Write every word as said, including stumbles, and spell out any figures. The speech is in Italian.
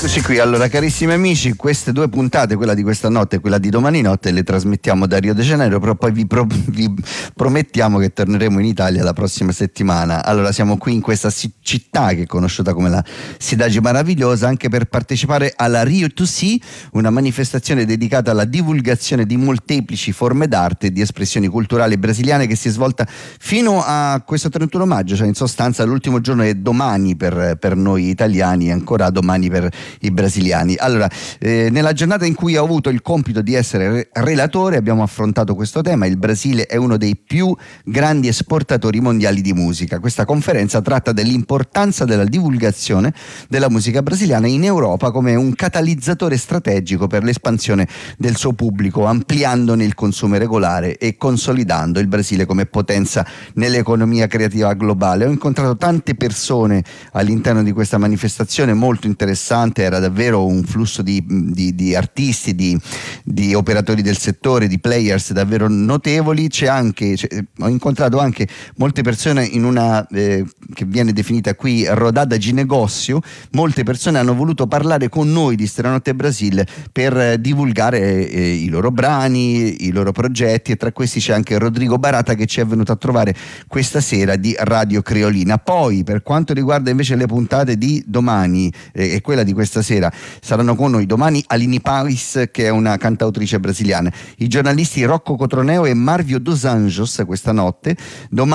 Eccoci qui, allora carissimi amici, queste due puntate, quella di questa notte e quella di domani notte, le trasmettiamo da Rio de Janeiro, però poi vi, pro- vi promettiamo che torneremo in Italia la prossima settimana. Allora siamo qui in questa si- città che è conosciuta come la Cidade Maravilhosa, anche per partecipare alla Rio to See, una manifestazione dedicata alla divulgazione di molteplici forme d'arte e di espressioni culturali brasiliane che si è svolta fino a questo trentuno maggio, cioè in sostanza l'ultimo giorno è domani per, per noi italiani e ancora domani per i brasiliani. Allora, eh, nella giornata in cui ho avuto il compito di essere re- relatore abbiamo affrontato questo tema. Il Brasile è uno dei più grandi esportatori mondiali di musica. Questa conferenza tratta dell'importanza della divulgazione della musica brasiliana in Europa come un catalizzatore strategico per l'espansione del suo pubblico, ampliandone il consumo regolare e consolidando il Brasile come potenza nell'economia creativa globale. Ho incontrato tante persone all'interno di questa manifestazione molto interessante, era davvero un flusso di, di, di artisti, di, di operatori del settore, di players davvero notevoli. C'è anche, c'è, ho incontrato anche molte persone in una eh, che viene definita qui rodada de negozio. Molte persone hanno voluto parlare con noi di Stranotte Brasil per eh, divulgare eh, i loro brani, i loro progetti, e tra questi c'è anche Rodrigo Barata che ci è venuto a trovare questa sera di Radio Creolina. Poi per quanto riguarda invece le puntate di domani eh, e quella di questa sera, saranno con noi domani Aline Paris, che è una cantautrice brasiliana, i giornalisti Rocco Cotroneo e Marvio Dos Anjos questa notte, domani